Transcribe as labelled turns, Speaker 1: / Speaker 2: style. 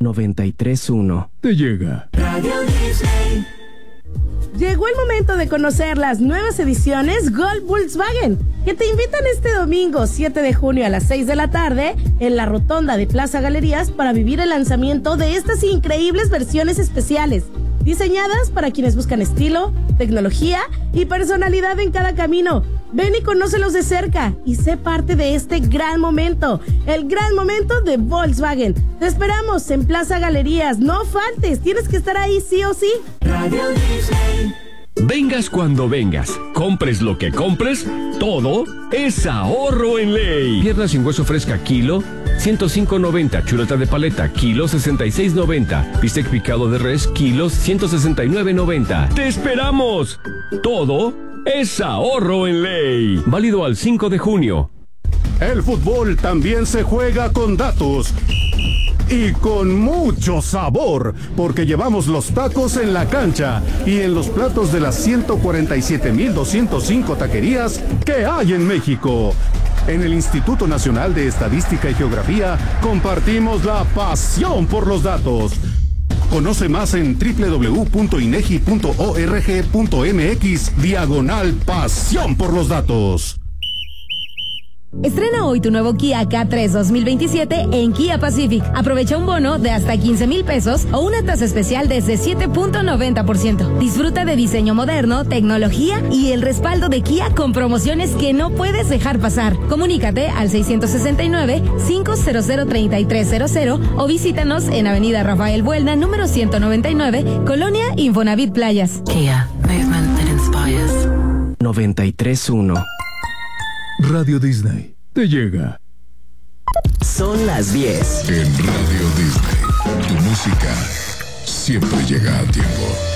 Speaker 1: 93.1.
Speaker 2: Te llega.
Speaker 3: Radio Disney.
Speaker 4: Llegó el momento de conocer las nuevas ediciones Gold Volkswagen, que te invitan este domingo 7 de junio a las 6 de la tarde en la rotonda de Plaza Galerías para vivir el lanzamiento de estas increíbles versiones especiales, diseñadas para quienes buscan estilo, tecnología y personalidad en cada camino. Ven y conócelos de cerca y sé parte de este gran momento, el gran momento de Volkswagen. Te esperamos en Plaza Galerías, no faltes, tienes que estar ahí sí o sí.
Speaker 3: Radio Disney.
Speaker 2: Vengas cuando vengas, compres lo que compres, todo es ahorro en ley. Pierna sin hueso fresca, kilo, 105.90. Chuleta de paleta, kilo, 66.90. Bistec picado de res, kilos, 169.90. ¡Te esperamos! Todo es ahorro en ley. Válido al 5 de junio.
Speaker 5: El fútbol también se juega con datos. Y con mucho sabor, porque llevamos los tacos en la cancha y en los platos de las 147,205 taquerías que hay en México. En el Instituto Nacional de Estadística y Geografía compartimos la pasión por los datos. Conoce más en www.inegi.org.mx/pasión por los datos.
Speaker 6: Estrena hoy tu nuevo Kia K3 2027 en Kia Pacific. Aprovecha un bono de hasta 15,000 pesos o una tasa especial desde 7.90%. Disfruta de diseño moderno, tecnología y el respaldo de Kia con promociones que no puedes dejar pasar. Comunícate al 669-500-3300 o visítanos en Avenida Rafael Buelna, número 199, Colonia Infonavit Playas.
Speaker 3: Kia, movement that inspires.
Speaker 1: 93.1.
Speaker 2: Radio Disney. Te llega.
Speaker 1: Son las 10.
Speaker 7: En Radio Disney, tu música siempre llega a tiempo.